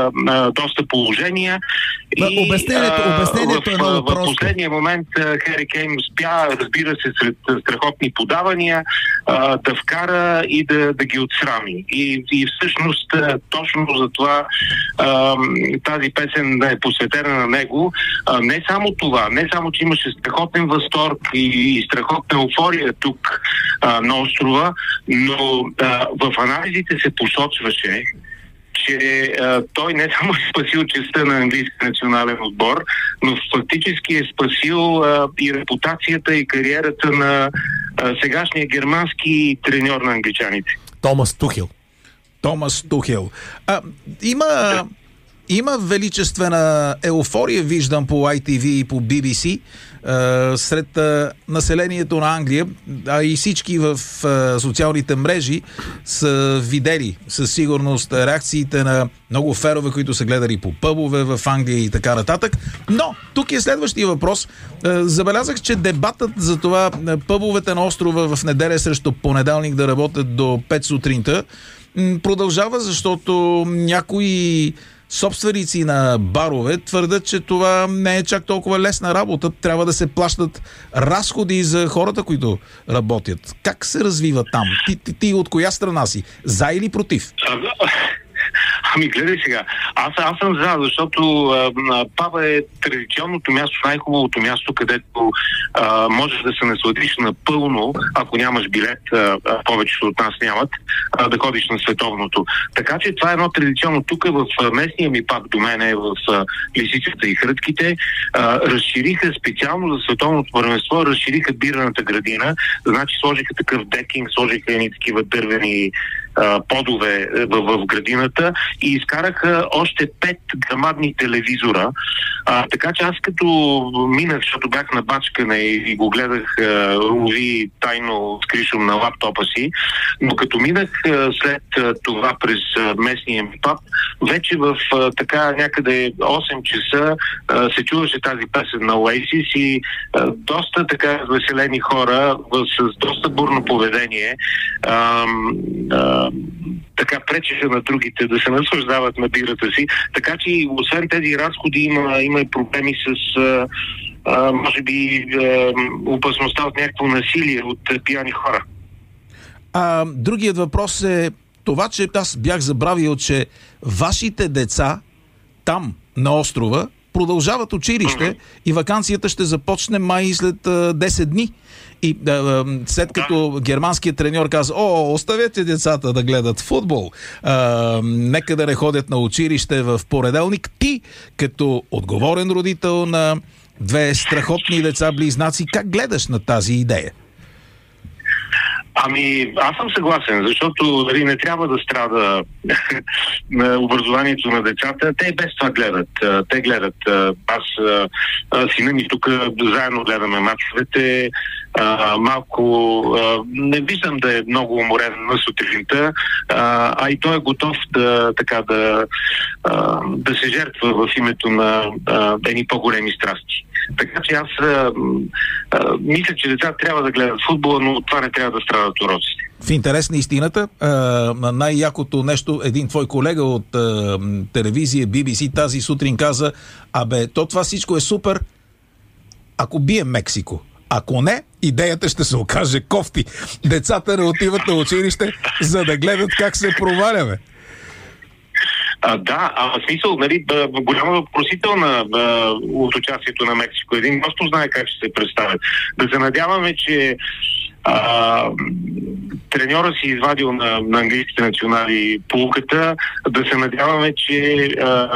доста положения. Обяснението е много просто. В последния момент Хери Кейн успя, разбира се, сред страхотни подавания, да вкара и да ги отсрами. И всъщност точно за това тази песен е посветена на него. Не само това, не само, че имаше страхотен възторг и страхотна еуфория тук на острова, но в анализите се посочваше, че той не само е спасил честта на английски национален отбор, но фактически е спасил и репутацията и кариерата на сегашния германски треньор на англичаните. Томас Тухел. Има величествена еуфория, виждам по ITV и по BBC, сред населението на Англия, а и всички в социалните мрежи са видели със сигурност реакциите на много фенове, които са гледали по пъбове в Англия и така нататък. Но тук е следващия въпрос. Забелязах, че дебатът за това пъбовете на острова в неделя срещу понеделник да работят до 5 сутринта продължава, защото някои собственици на барове твърдят, че това не е чак толкова лесна работа. Трябва да се плащат разходи за хората, които работят. Как се развива там? Ти от коя страна си? За или против? Ами гледай сега, аз съм за, защото паба е традиционното място, най-хубавото място, където можеш да се насладиш напълно, ако нямаш билет, повечето от нас нямат, да ходиш на световното. Така че това е едно традиционно. Тук в местния ми паб до мен е в Лисицата и Хрътките, разшириха специално за световното първенство, разшириха бирната градина, значи сложиха такъв декинг, сложиха едни такива дървени подове в градината и изкараха още 5 грамадни телевизора. Така че аз като минах, защото бях на бачкане и го гледах лови тайно с кришом на лаптопа си, но като минах след това през местния ми паб, вече в така някъде 8 часа се чуваше тази песен на Oasis и доста така веселени хора с доста бурно поведение така пречеше на другите да се наслаждават на бирата си. Така че освен тези разходи има и проблеми с може би опасността от някакво насилие от пияни хора. Другият въпрос е това, че аз бях забравил, че вашите деца там на острова продължават училище и ваканцията ще започне май след 10 дни. И след като германският треньор каза: оставете децата да гледат футбол, нека да не ходят на училище в понеделник, ти като отговорен родител на две страхотни деца-близнаци, как гледаш на тази идея? Ами, аз съм съгласен, защото не трябва да страда на образованието на децата. Те и без това гледат. Те гледат. Аз, сина ми тук заедно гледаме мачовете. Малко не виждам да е много уморен на сутринта, а и той е готов да се жертва в името на едни по-големи страсти. Така че аз мисля, че децата трябва да гледат футбола, но това не трябва да страдат уроците. В интерес на истината, най-якото нещо, един твой колега от телевизия BBC тази сутрин каза: това всичко е супер, ако бие Мексико. Ако не, идеята ще се окаже кофти. Децата не отиват на училище, за да гледат как се проваляме. В смисъл, голяма въпросителна от участието на Мексико. Един просто знае как ще се представят. Да се надяваме, че треньора си извадил на английските национали поуката, да се надяваме, че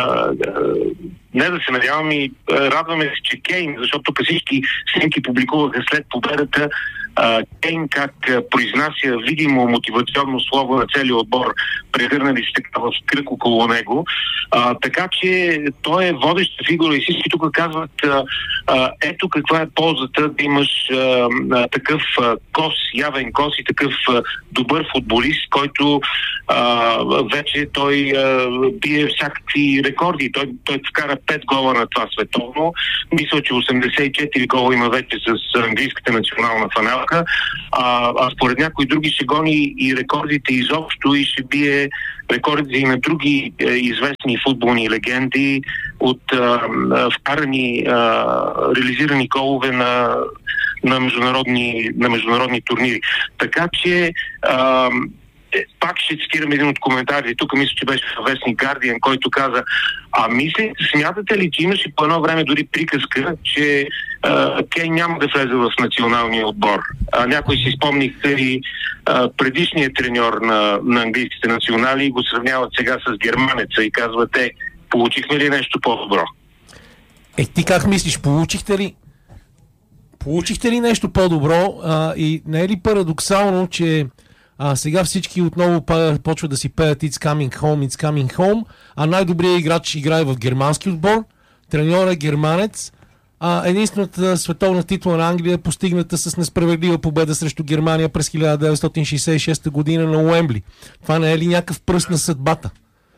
не да се надяваме и радваме се, че Кейн, защото тук всички снимки публикуваха след победата, Кейн как произнася видимо мотивационно слово на целия отбор, прегърнали се така в кръг около него. Така че той е водеща фигура и всички тук казват: ето каква е ползата да имаш такъв явен кос и такъв добър футболист, който вече той бие всякакви рекорди. Той вкара 5 гола на това световно. Мисля, че 84 гола има вече с английската национална фанелка. А според някои други ще гони и рекордите изобщо и ще бие рекордите и на други известни футболни легенди от вкарани, реализирани голове на международни турнири. Така че пак ще цитирам един от коментарите. Тук мисля, че беше вестник Guardian, който каза: смятате ли, че имаше по едно време дори приказка, че Кейн няма да влезе в националния отбор? Някой си спомниха и предишният треньор на английските национали го сравняват сега с германеца и казвате: получихме ли нещо по-добро? Ти как мислиш, получихте ли нещо по-добро? И не е ли парадоксално, че сега всички отново почват да си пеят It's coming home, а най-добрият играч играе в германски отбор, треньор е германец, единствената световна титла на Англия е постигната с несправедлива победа срещу Германия през 1966 година на Уембли. Това не е ли някакъв пръст на съдбата?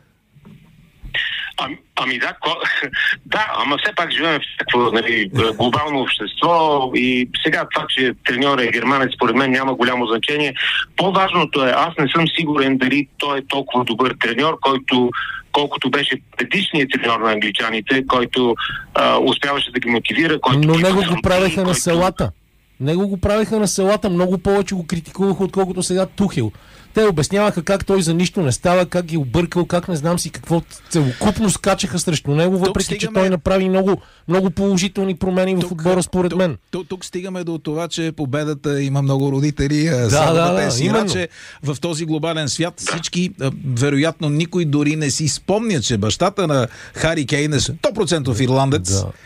Ама все пак живеем в такова глобално общество и сега това, че треньорът е германец, според мен няма голямо значение. По-важното е, аз не съм сигурен дали той е толкова добър треньор, колкото беше предишният треньор на англичаните, който успяваше да ги мотивира. Но него го правеха на селата. Него го правеха на селата, много повече го критикуваха, отколкото сега Тухел. Те обясняваха как той за нищо не става, как ги объркал, как не знам си какво, целокупно скачаха срещу него, въпреки че той направи много, много положителни промени в отбора, според мен. Тук стигаме до това, че победата има много родители. Че в този глобален свят всички, вероятно никой дори не си спомня, че бащата на Хари Кейн е 100% ирландец. Да.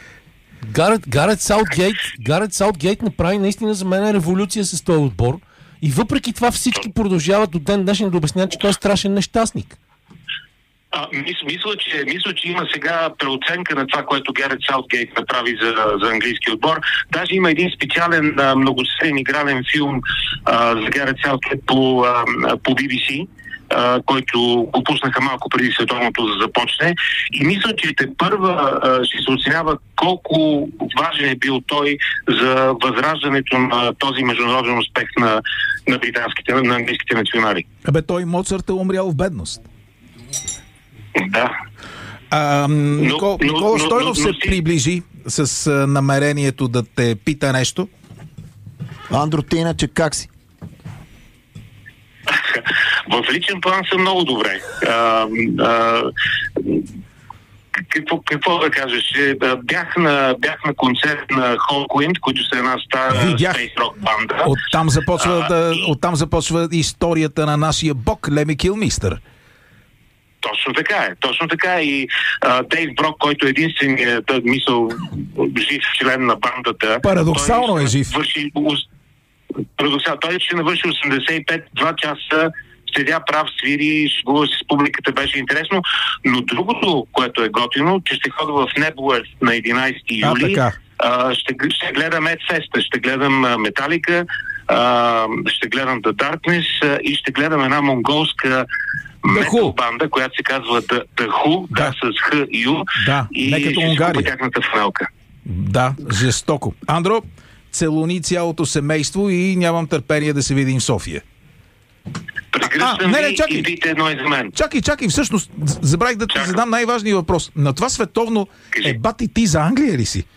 Гарет Саутгейт направи наистина за мен революция с този отбор. И въпреки това всички продължават до ден днешен да обясняват, че той е страшен нещастник. Мисля, че има сега преоценка на това, което Гарет Саутгейт направи за английски отбор. Даже има един специален многосериен игрален филм за Гарет Саутгейт по BBC, който го пуснаха малко преди световното да започне. И мисля, че първа ще се оценява колко важен е бил той за възраждането на този международен успех на на английските национали. Той Моцарт е умрял в бедност. Да. Никола Стойнов се приближи с намерението да те пита нещо. Андро, ти иначе как си? В личен план съм много добре. Какво да кажеш? Бях на концерт на Hawkwind, които са една стара space rock банда. Оттам започва историята на нашия бог Леми Килмистър. Точно така. И Дейв Брок, който е единственият жив член на бандата. Парадоксално е жив. Той ще навърши 85, 2 часа седя прав, свири, шегува се с публиката, беше интересно. Но другото, което е готино, че ще ходя в Nebworth на 11 юли. Ще гледам Ed Festa, ще гледам Металика, ще гледам The Darkness и ще гледам една монголска метал банда, която се казва The Who, с Х и Ю. И като Унгария. Тяхната фанелка. Да, жестоко. Андро, целуни цялото семейство и нямам търпение да се видим в София. И дите едно и за мен. Чакай, всъщност забравих да ти задам най-важния въпрос. На това световно бати ти за Англия ли си?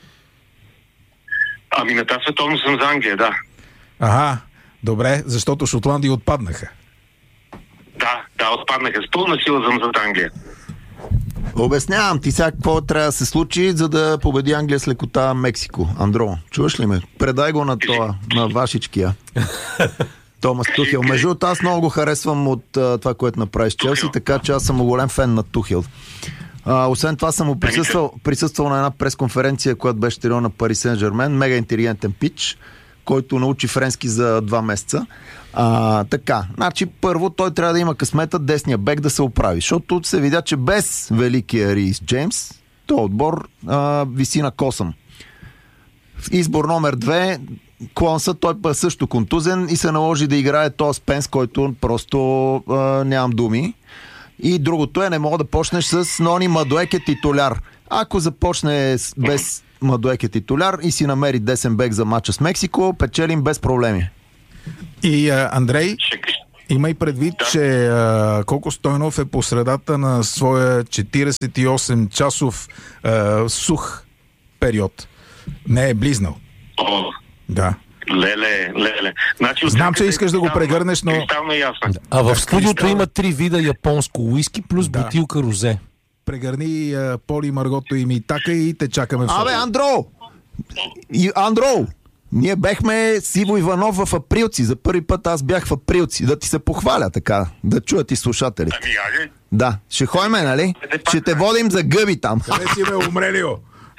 На това световно съм за Англия, да. Добре, защото Шотландия отпаднаха. Да, отпаднаха. С пълна сила съм за Англия. Обяснявам ти сега какво трябва да се случи, за да победи Англия с лекота Мексико. Андро, чуваш ли ме? Предай го на това, на Вашичкия. Томас Тухел. Между другото, аз много го харесвам от това, което направи с Челси, така че аз съм голям фен на Тухел. Освен това съм му присъствал на една пресконференция, която беше тренирал на Пари Сен-Жермен. Мега интелигентен пич, който научи френски за 2 месеца. Значи първо той трябва да има късмета десния бек да се оправи, защото се видя, че без великия Рис Джеймс този отбор виси на косъм. В избор номер 2 Клонса, той също контузен и се наложи да играе този Спенс, който просто нямам думи. И другото е, не мога да почнеш с Нони Мадуеке титуляр. Ако започне без Мадуеке титуляр и си намери десен бек за мача с Мексико, печелим без проблеми. И Андрей, имай предвид, че Коко Стойнов е по средата на своя 48-часов сух период. Не е близнал. Да. Леле. Значи, знам, че искаш да го прегърнеш, но... А в студиото има 3 вида японско уиски плюс бутилка розе. Прегърни Поли, Маргото и Митака и те чакаме в Абе, Андро! Ние бехме с Иво Иванов в Априлци. За първи път аз бях в Априлци. Да ти се похваля така, да чуят и слушателите. Да, ще ходим, нали? Ще те водим за гъби там. Къде си бе, Умрелио?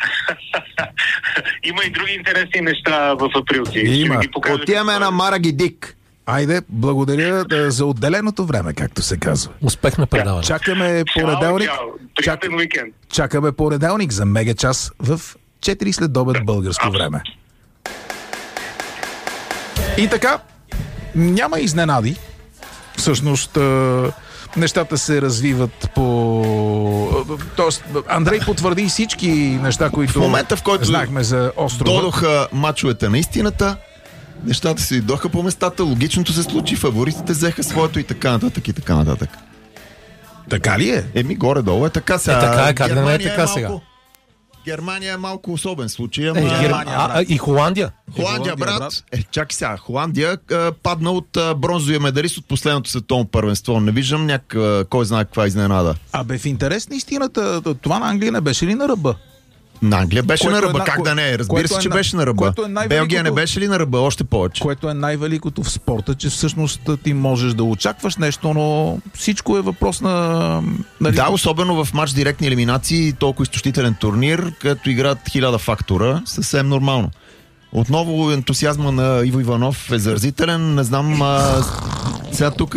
Има и други интересни неща в Априлци. Има. Отиваме на Марагидик. Айде, благодаря за отделеното време, както се казва. Успех на предаване. Чакаме понеделник. Чакаме понеделник за мега час в 4 след обед българско време. И така, няма изненади. Всъщност, нещата се развиват по... Тоест, Андрей потвърди всички неща, които в момента, в който знахме за острова. Додоха мачовете на истината, нещата се идоха по местата, логичното се случи, фаворитите взеха своето и така нататък, и така нататък. Така ли е? Горе-долу е така сега. Така е, как да не е така сега? Германия е малко особен случай. И Холандия. Холандия, брат. Чакай сега. Холандия падна от бронзовия медалист от последното световно първенство. Не виждам кой знае каква изненада. В интерес на истината, това на Англия не беше ли на ръба? На Англия беше на ръба, как да не е? Разбира се, че беше на ръба. Белгия не беше ли на ръба? Още повече. Което е най-великото в спорта, че всъщност ти можеш да очакваш нещо, но всичко е въпрос на... Да, особено в матч директни елиминации, толкова изтощителен турнир, като играят 1000 фактора, съвсем нормално. Отново ентусиазма на Иво Иванов е заразителен, не знам сега тук...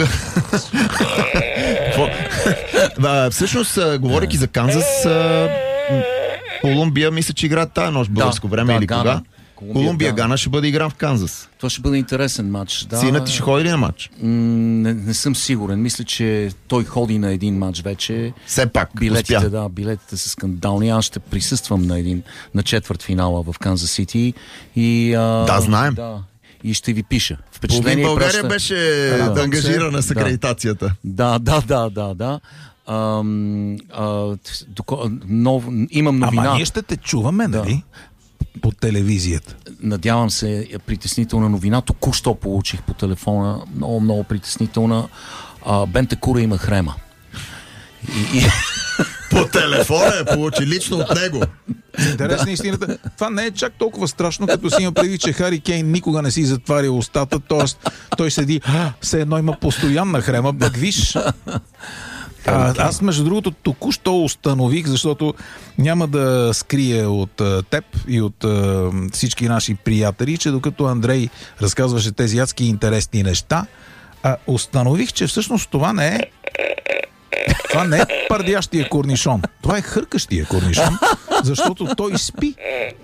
Всъщност, говорейки за Канзас... Колумбия, мисля, че играят тая нощ българско време или кога? Колумбия, Гана ще бъде игран в Канзас. Това ще бъде интересен матч. Да. Синът ти ще ходи ли на матч? Не съм сигурен. Мисля, че той ходи на един матч вече. Все пак, билетите са скандални. Аз ще присъствам на четвърт финала в Канзас Сити. Знаем. И ще ви пиша. Впечатление България беше ангажирана с акредитацията. Да. Имам новина. Ама ние ще те чуваме, нали? По телевизията. Надявам се, притеснителна новина. Току-що получих по телефона. Много притеснителна. Бентекура има хрема. По телефона получи лично от него. Интересна истината. Това не е чак толкова страшно, като си има преди, че Хари Кейн никога не си затваря устата, т.е. той седи, все едно има постоянна хрема, пък виж. Аз, между другото, току-що установих, защото няма да скрия от теб и от всички наши приятели, че докато Андрей разказваше тези адски интересни неща, установих, че всъщност това не е пардящия корнишон. Това е хъркащия корнишон, защото той спи.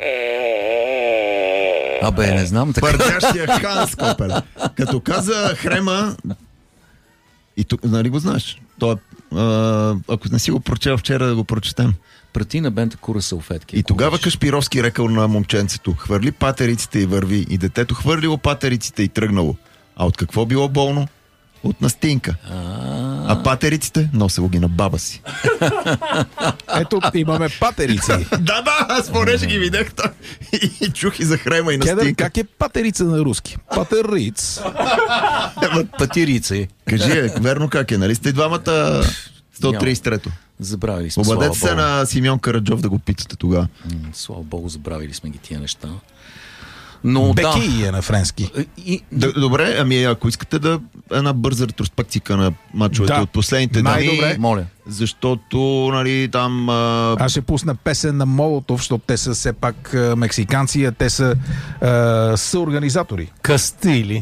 Не знам. Пардящия Ханс Копел. Като каза хрема, и тук, нали го знаеш? Той ако не си го прочел вчера, да го прочетем. Прати на Бентекура салфетки. И тогава Кашпировски рекал на момченцето: хвърли патериците и върви. И детето хвърлило патериците и тръгнало. А от какво било болно? От настинка. А патериците носело ги на баба си. Ето, имаме патерици. Да, аз понеже ги видях и чух и за хрема и настинка. Кедър, как е патерица на руски? Патериц. Патерици. Кажи, верно как е, нали сте двамата 133-то? Забравили сме. Обадете се на Симеон Караджов да го питате тогава. Слава Богу, забравили сме ги тия неща. Беки е на френски. Добре, ако искате една бърза ретроспекция на мачовете от последните дни. Моля. Защото, нали, там... Аз ще пусна песен на Молотов, защото те са все пак мексиканци, а те са съорганизатори. Кастили.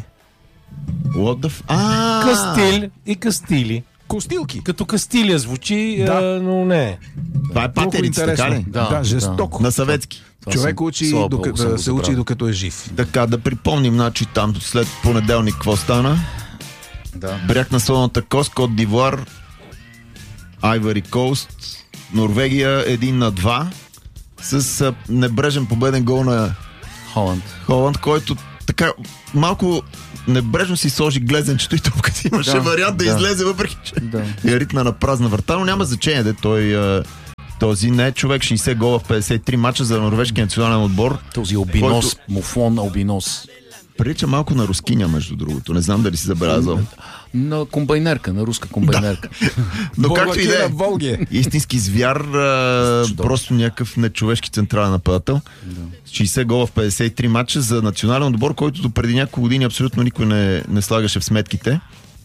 Кастил и Кастили. Костилки. Като Кастилия звучи, но не. Това е патерица, така ли? Да, жестоко. На съветски. Човек се учи докато е жив. Така, да припомним, значи там след понеделник какво стана? Бряг на Солната кост, Кот Дивуар, Айвари Коуст, Норвегия 1-2 с небрежен победен гол на Холанд, който така малко небрежно си сложи глезенчето и топката имаше вариант да излезе, въпреки че е ритна на празна врата, но няма значение, този не е човек, 60 гола в 53 мача за норвежкия национален отбор. Този Обинос, Муфлон Обинос. Прилича малко на рускиня, между другото. Не знам дали си забелязал. На комбайнерка, на руска комбайнерка. Но както и да е, истински звяр, просто някакъв нечовешки централен нападател. 60 гола в 53 мача за национален отбор, който до преди няколко години абсолютно никой не слагаше в сметките.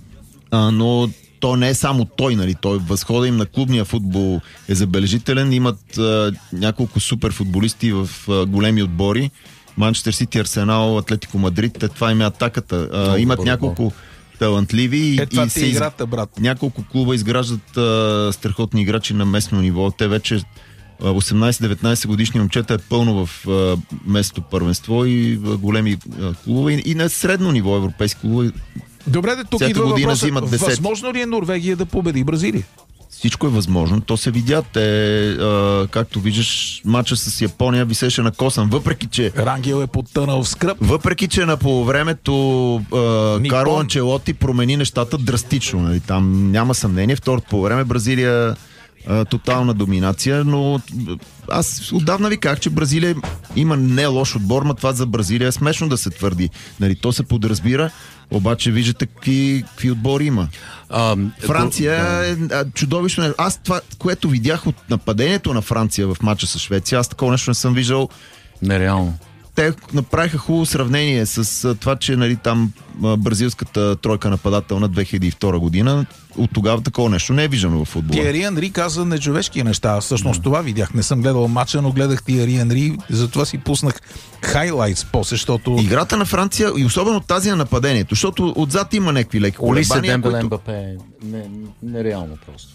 Но то не е само той, нали? Той възхода им на клубния футбол е забележителен. Имат няколко супер футболисти в големи отбори. Манчестър Сити, Арсенал, Атлетико Мадрид, това им е атаката. Имат няколко талантливи и играта, брат. Няколко клуба изграждат страхотни играчи на местно ниво. Те вече 18-19 годишни момчета е пълно в местното първенство и големи клубове и на средно ниво европейски клубове. Добре, тук идва въпросът. Възможно ли е Норвегия да победи Бразилия? Всичко е възможно. То се видя. Както виждаш, матча с Япония висеше на косан. Въпреки, че Рангел е потънал в скръп. Въпреки, че на полувремето Карло Анчелоти промени нещата драстично. Нали? Там няма съмнение. Второто полувреме Бразилия тотална доминация, но аз отдавна ви казах, че Бразилия има не лош отбор, но това за Бразилия е смешно да се твърди. Нали? То се подразбира, обаче виждате какви отбори има. Франция е чудовищно. Аз това, което видях от нападението на Франция в матча с Швеция, аз такова нещо не съм виждал. Нереално. Те направиха хубаво сравнение с това, че нали, там бразилската тройка нападателна 2002 година, от тогава такова нещо не е виждано в футбола. Тиери Анри каза нечовешки неща. Всъщност това видях. Не съм гледал матча, но гледах Тиери Анри, затова си пуснах хайлайтс после, защото... Играта на Франция и особено тази на нападението, защото отзад има някакви леки колебания. Дембеле, Мбапе, нереално просто.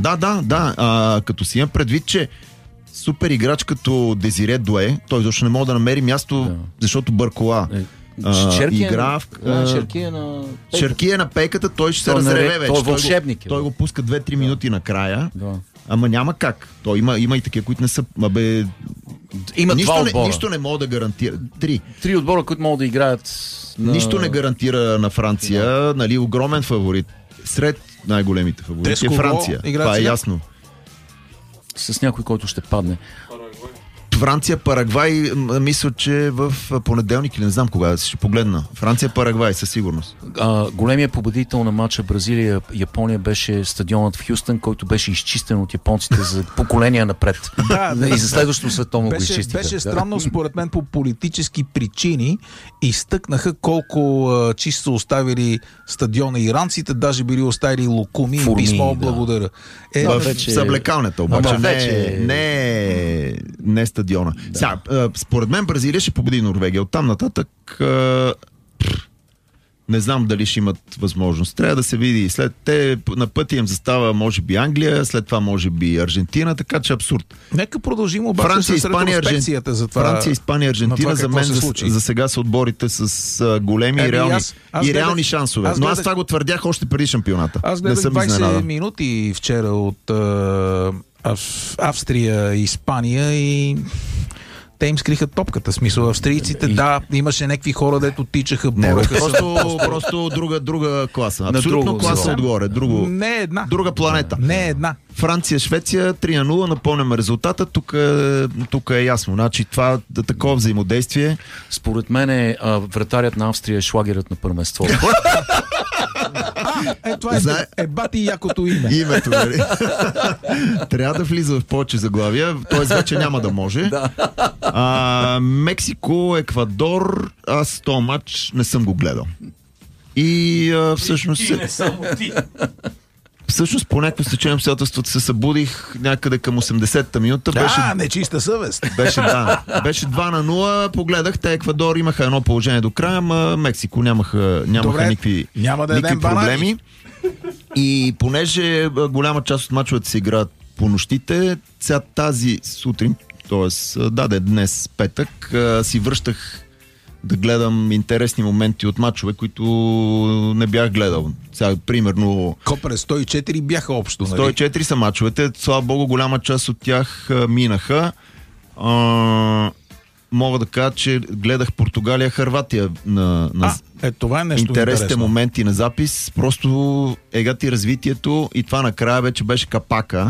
Да. Като си имам предвид, че супер играч като Дезире Дуе, той защо не мога да намери място, защото Бъркола Черки е на пейката, той ще се разреве вече. Той е вълшебник. Той го пуска 2-3 минути накрая. Ама няма как. Той има и такива, които не са... Има два отбора. Нищо не мога да гарантира. Три отбора, които могат да играят... Нищо не гарантира на Франция. Нали, огромен фаворит. Сред най-големите фаворити е Франция. Това е ясно. С някой, който ще падне. Франция, Парагвай, мисля, че в понеделник или не знам кога, ще погледна. Франция, Парагвай, със сигурност. Големият победител на матча Бразилия-Япония беше стадионът в Хюстън, който беше изчистен от японците за поколения напред. И за следващото световно го изчистиха. Беше странно, според мен, по политически причини изтъкнаха колко чисто са оставили стадиона иранците, даже били оставили лукуми и писмо благодаря. Съблекалнята, обаче не стадиона. Сега, според мен Бразилия ще победи Норвегия. Оттам нататък не знам дали ще имат възможност. Трябва да се види. След те на пътя им застава може би Англия, след това може би Аржентина, така че абсурд. Нека продължим обаче с ретроспекцията за това. Франция, Испания, Аржентина за мен за сега са отборите с големи и реални шансове. Но аз това го твърдях още преди шампионата. Аз гледах 20 минути вчера от Австрия и Испания и те им скриха топката. Смисъл, австрийците, имаше някакви хора, дето тичаха, бореха. Просто друга класа. Абсолютно класа отгоре. Не е една. Друга планета. Не е една. Франция, Швеция, 3-0, напомняме резултата. Тук е ясно. Значи това такова взаимодействие. Според мен вратарят на Австрия е шлагерът на първенството. Това е бати якото име. Името, нали? Трябва да влиза в повече заглавия, т.е. вече няма да може. Мексико, Еквадор, аз този матч не съм го гледал. И всъщност... Всъщност по някакво стечение обстоятелството се събудих някъде към 80-та минута. Нечиста съвест. Беше 2-0. Погледах, те Еквадор имаха едно положение до края, ама Мексико нямаха никакви проблеми. И понеже голяма част от мачовете се играят по нощите, тази сутрин, т.е. днес петък, си връщах да гледам интересни моменти от мачове, които не бях гледал. Сега, примерно... Копре, 104 бяха общо, нали? 104 са мачовете. Слава Богу, голяма част от тях минаха. Мога да кажа, че гледах Португалия-Хърватия на това е нещо интересните интересно. моменти на запис. Просто егати развитието и това накрая вече беше капака.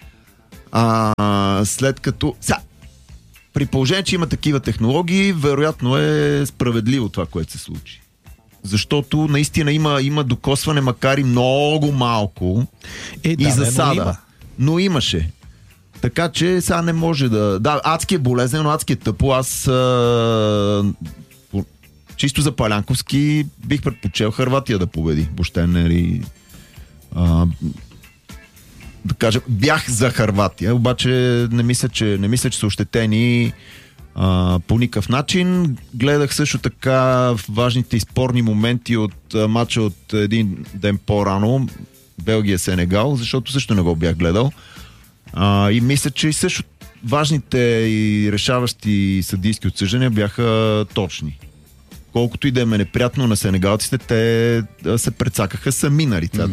След като... При положение, че има такива технологии, вероятно е справедливо това, което се случи. Защото наистина има докосване, макар и много малко и засада. Но имаше. Така че сега не може да... Да, адски е болезнен, но адски е тъпо. Аз чисто за Палянковски бих предпочел Хърватия да победи. Въобще не да кажа, бях за Хърватия, обаче не мисля, че са ощетени по никакъв начин. Гледах също така важните и спорни моменти от матча от един ден по-рано, Белгия-Сенегал, защото също не го бях гледал. И мисля, че и също важните и решаващи съдийски отсъждания бяха точни. Колкото и да е неприятно на сенегалците, те се прецакаха сами на лицата.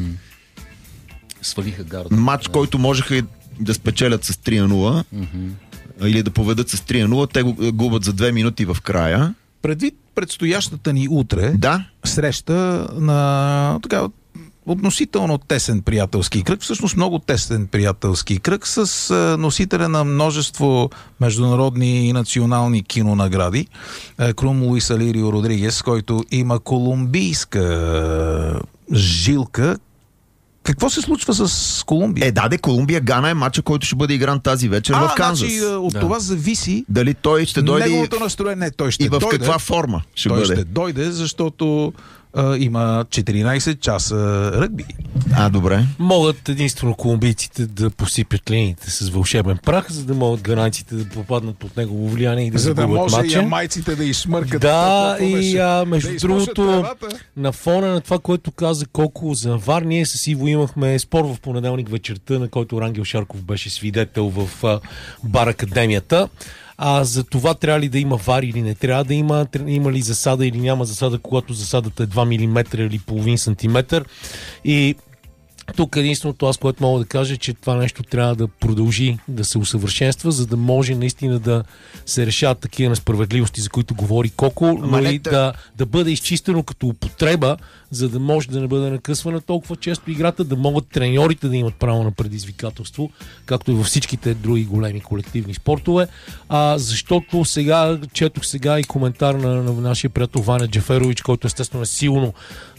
Свалиха гарда. Матч, който можеха да спечелят с 3-0 или да поведат с 3-0, те го губят за 2 минути в края. Предвид предстоящата ни утре среща на относително тесен приятелски кръг, всъщност много тесен приятелски кръг с носителя на множество международни и национални кинонагради, Крум Луис Алирио Родригес, който има колумбийска жилка. Какво се случва с Колумбия? Колумбия-Гана е матча, който ще бъде игран тази вечер в Канзас. Значи, от това зависи дали той ще дойде неговото настроение. Той ще и в дойде, каква форма ще той бъде. Ще дойде, защото има 14 часа ръгби. Добре. Могат единствено колумбийците да посипят линиите с вълшебен прах, за да могат ганайците да попаднат под негово влияние и да загубят матча. За да може ямайците да изшмъркат. Да, и между другото, на фона на това, което каза Коко за ВАР, ние с Иво имахме спор в понеделник вечерта, на който Рангел Шарков беше свидетел в Бар Академията. За това трябва ли да има ВАР или не трябва да има ли засада или няма засада, когато засадата е 2 мм или половин сантиметър. И тук единственото аз, което мога да кажа, че това нещо трябва да продължи да се усъвършенства, за да може наистина да се решават такива несправедливости, за които говори Коко, но и да бъде изчистено като употреба, за да може да не бъде накъсвана толкова често играта, да могат треньорите да имат право на предизвикателство, както и във всичките други големи колективни спортове. Защото четох сега и коментар на нашия приятел Ваня Джаферович, който естествено е силно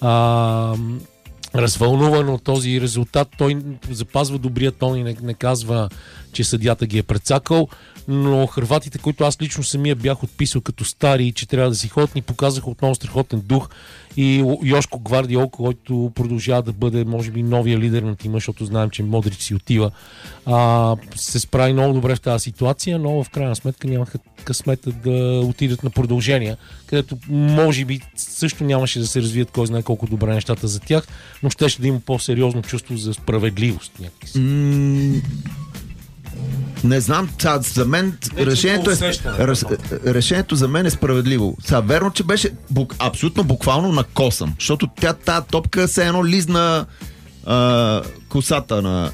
развълнуван от този резултат. Той запазва добрия тон и не казва, че съдията ги е прецакал, но хърватите, които аз лично самия бях отписал като стари, че трябва да си ходят, ни показаха отново страхотен дух. И Йошко Гвардиол, който продължава да бъде, може би, новия лидер на тима, защото знаем, че Модрич си отива, се справи много добре в тази ситуация, но в крайна сметка нямаха късмета да отидат на продължения, където може би също нямаше да се развият кой знае колко добре нещата за тях, но щеше да има по-сериозно чувство за справедливост някакси. Не знам, за мен решението за мен е справедливо. Верно, че беше абсолютно буквално накосан, защото тази топка се едно лизна косата на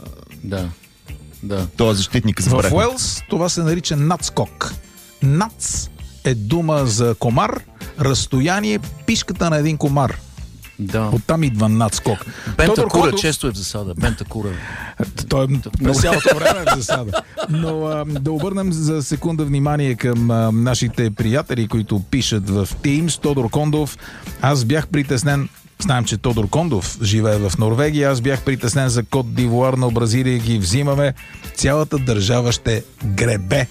този защитник. В Уелс това се нарича надскок. Нац е дума за комар, разстояние, пишката на един комар. Да. Оттам идва надскок. Бентакура често е в засада. Бентакура. Той през цялото време е в засада. Но да обърнем за секунда внимание към нашите приятели, които пишат в Teams. Тодор Кондов. Аз бях притеснен. Знаем, че Тодор Кондов живее в Норвегия. Аз бях притеснен за Кот д'Ивуар, на Бразилия ги взимаме. Цялата държава ще гребе.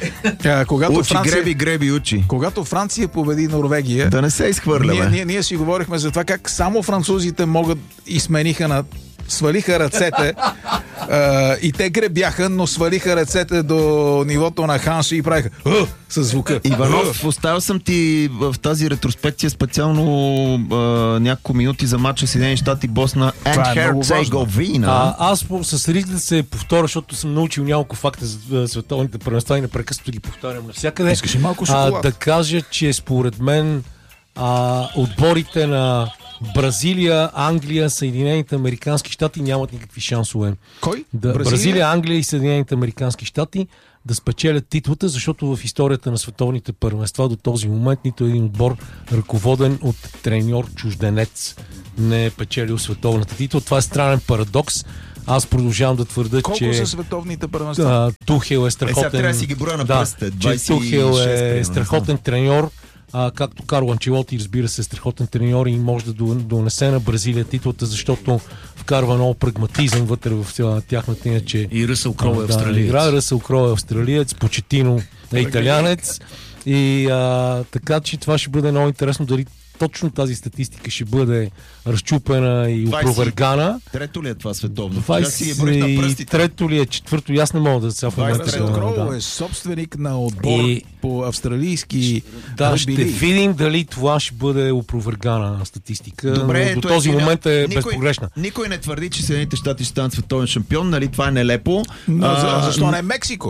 Когато Франция победи Норвегия, да не се изхвърляме. Ние си говорихме за това как само французите могат и свалиха ръцете И те гребяха, но свалиха ръцете до нивото на Ханши и правиха със звука. Иванов, оставил съм ти в тази ретроспекция специално няколко минути за матча Съединени щати Босна and Херцеговина. Аз с риск да се повторя, защото съм научил няколко факта за световните първенства и непрекъснато ги повтарям навсякъде. Искаш и малко шоколад? Да кажа, че според мен отборите на Бразилия, Англия, Съединените американски щати нямат никакви шансове. Кой? Бразилия, Англия и Съединените американски щати да спечелят титлата, защото в историята на световните първенства до този момент нито един отбор, ръководен от треньор чужденец, не е печелил световната титла. Това е странен парадокс. Аз продължавам да твърда, колко че... Колко са световните първенства? Тухел е страхотен... Сега трябва да си ги броя на пръстите. Че Тухел е страхотен треньор, както Карло Анчелоти, разбира се, е страхотен треньор и може да донесе на Бразилия титлата, защото вкарва много прагматизъм вътре в тяхната иначе... И Ръсъл Кроу е австралиец. Ръсъл Кроу е австралиец, Почетино е италианец. И така, че това ще бъде много интересно дали точно тази статистика ще бъде разчупена и опровергана. Трето ли е това световно? 23-то ли е, четвърто? Аз не мога да се Ръсъл Кроу е собственик на отбор по австралийски. Да, ще видим дали това ще бъде опровергана статистика. Добре, до този момент е безпогрешна. Никой не твърди, че Съединените щати ще станат световен шампион, нали? Това е нелепо. Защо не е Мексико?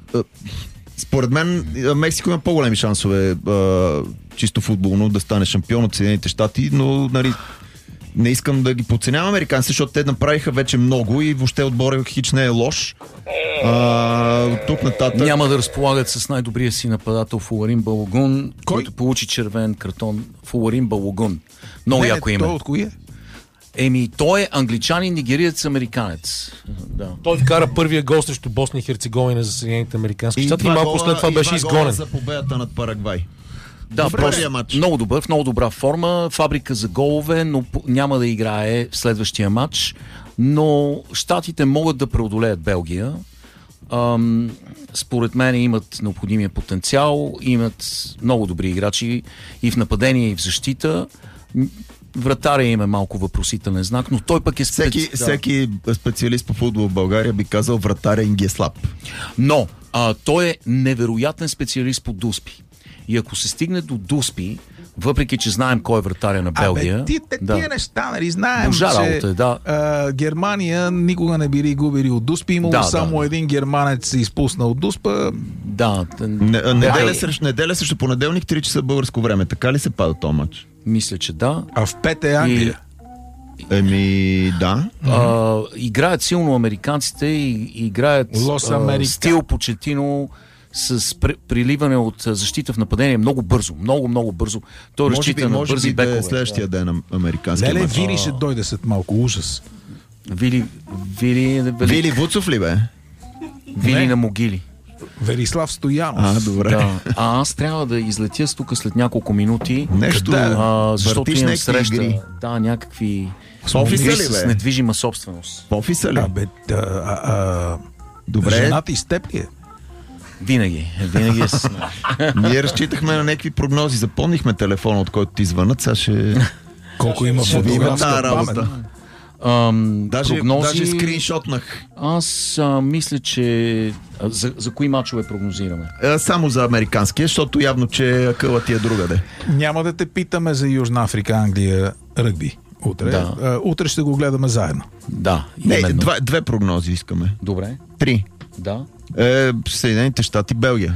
Според мен Мексико има по-големи шансове чисто футболно да стане шампион от Съединените щати, но нали, не искам да ги подценявам американци, защото те направиха вече много и въобще отборът хич не е лош. Тук нататък... Няма да разполагат с най-добрия си нападател Фуларин Балогун, който получи червен картон. Фуларин Балогун. Много яко име. Той от кои е? Той е англичанин, нигериец, американец. Да. Той вкара първия гол срещу Босна и Херцеговина за Съединените американски щати и малко след това беше изгонен. За победата над Парагвай. Да, много добър, в много добра форма, фабрика за голове, но няма да играе в следващия матч. Но щатите могат да преодолеят Белгия. Според мен имат необходимия потенциал, имат много добри играчи и в нападение, и в защита. Вратаря им е малко въпросителен знак, но той пък е всеки специалист по футбол в България би казал вратаря им ги е слаб. Но той е невероятен специалист по дуспи. И ако се стигне до дуспи, въпреки че знаем кой е вратаря на Белгия... Тия неща, нали, знаем, че Германия никога не били губили от дуспи, имало само един германец се изпусна от дуспа. Да. Неделя срещу понеделник, 3 часа българско време. Така ли се пада този матч? Мисля, че да. А в 5 е Англия. Да. Играят силно американците и играят стил Почетино с приливане от защита в нападение много бързо. Много бързо. Той разчита на бързи бекове. Може би следващия ден на американския матч. Вили ще дойде след малко. Ужас. Вили Вуцов ли бе? Вили на могили. Верислав Стоянов. Добре. Да. Аз трябва да излетя тук след няколко минути. Нещо. Защото имам среща. Игри. Да, някакви с недвижима собственост. В офиса ли? Добре. Жената и с теб ли е? Винаги е с мен. Ние разчитахме на някакви прогнози. Запомнихме телефона, от който ти звънат. Сега ще... Колко има фотографска работа. Даже скриншотнах. Аз мисля, че за кои мачове прогнозираме? Само за американския, защото явно, че акълът ти е другаде. Няма да те питаме за Южна Африка, Англия, ръгби. Утре. Да. Утре ще го гледаме заедно. Да. Две прогнози искаме. Добре. 3. Да. Съединените щати, Белгия.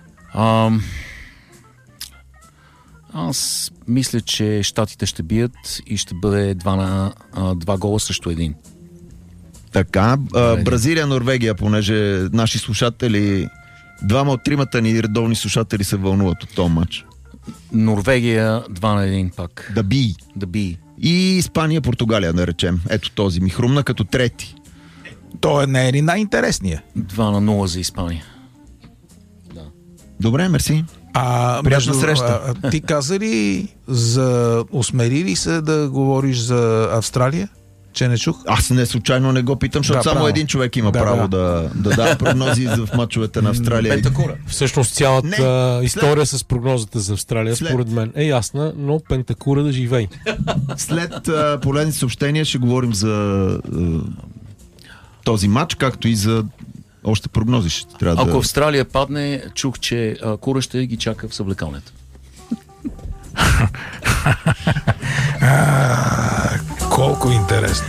Аз мисля, че щатите ще бият и ще бъде 2 гола срещу 1. Така, Бразилия, Норвегия, понеже наши слушатели, 2 от 3 ни редовни слушатели се вълнуват от този матч. Норвегия 2-1 пак. Да би. И Испания, Португалия, да речем. Ето този ми хрумна като трети. Той не е ли най-интересния? 2-0 за Испания. Да. Добре, мерси. Приятна среща. Ти каза ли осмели ли се да говориш за Австралия? Че не чух? Аз не случайно не го питам, защото само един човек има право да дава прогнози в мачовете на Австралия. Пентакура. Всъщност цялата история с прогнозата за Австралия според мен е ясна, но Пентакура да живей. След полезни съобщения ще говорим за този матч, както и за още прогнози. Ако Австралия падне, чух, че Кура ще ги чака в съблекалнята. Колко интересно.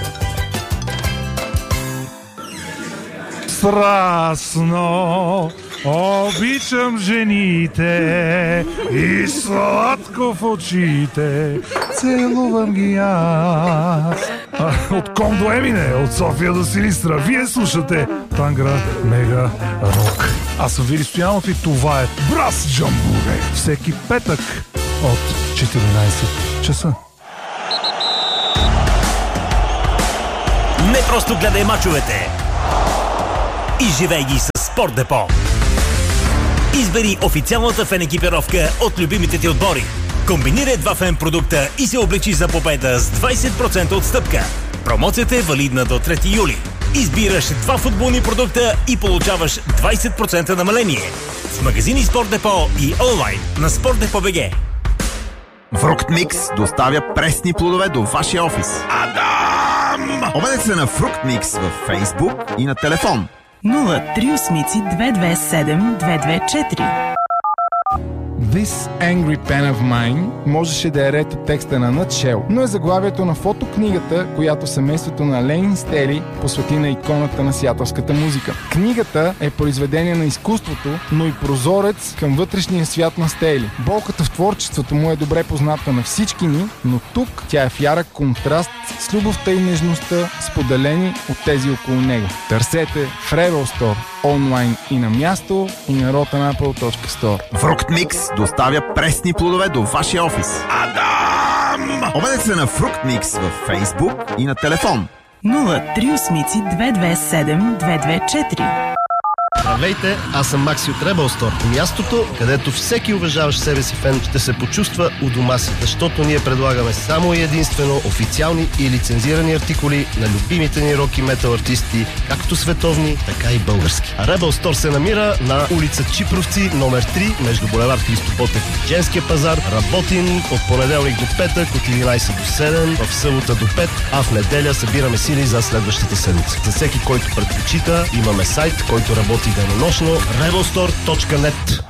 Страстно обичам жените и сладко в очите целувам ги аз. От Ком до Емине, от София до Силистра, вие слушате Тангра Мега Рок. Аз съм Вили Стоянов и това е Брас Джамбуре. Всеки петък от 14 часа. Не просто гледай мачовете, изживей ги с Спорт Депо. Избери официалната фен екипировка от любимите ти отбори. Комбинирай два фен продукта и се облечи за победа с 20% отстъпка. Промоцията е валидна до 3 юли. Избираш два футболни продукта и получаваш 20% намаление. С магазини Спорт Депо и онлайн на SportDepot.bg. Фруктмикс доставя пресни плодове до вашия офис. Адам! Обадете се на Фруктмикс във Фейсбук и на телефон 038 227 224. This angry pen of mine можеше да е ред от текста на Nutshell, но е заглавието на фотокнигата, която семейството на Ленин Стели посвети на иконата на сиатълската музика. Книгата е произведение на изкуството, но и прозорец към вътрешния свят на Стели. Болката в творчеството му е добре позната на всички ни, но тук тя е в ярък контраст с любовта и нежността, споделени от тези около него. Търсете в Rebel Store онлайн и на място, и на rotanapple.store. Фруктмикс доставя пресни плодове до вашия офис. Адам! Обадете се на Фруктмикс във Фейсбук и на телефон 038 227 224. Здравейте, аз съм Макси от Rebel Store. Мястото, където всеки уважаващ себе си фен ще се почувства у дома си, защото ние предлагаме само и единствено официални и лицензирани артикули на любимите ни рок и метал артисти, както световни, така и български. Rebel Store се намира на улица Чипровци, номер 3, между булевард Христо Ботев и Женския пазар. Работим от понеделник до петък, от 11 до 7, в събота до 5, а в неделя събираме сили за следващата седмица. За всеки, който предпочита, имаме сайт, който работи денонощно, rebelstore.net.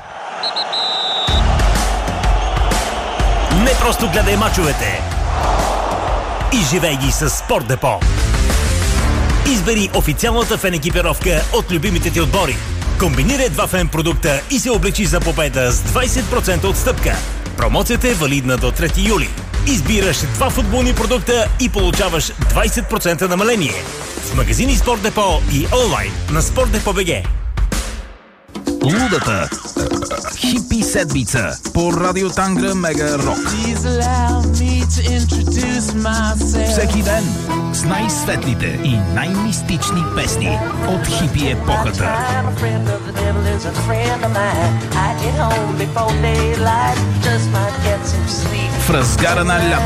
Не просто гледай мачовете, изживей ги с Спорт Депо. Избери официалната фен екипировка от любимите ти отбори. Комбинирай два фен продукта и се облечи за победа с 20% отстъпка. Промоцията е валидна до 3 юли. Избираш два футболни продукта и получаваш 20% намаление. С магазини Спорт Депо и онлайн на SportDepot.bg. Лудата хипи седмица по Радио Тангра Мега Рок. Всеки ден с най-светлите и най-мистични песни от хипи епохата. В разгара на лято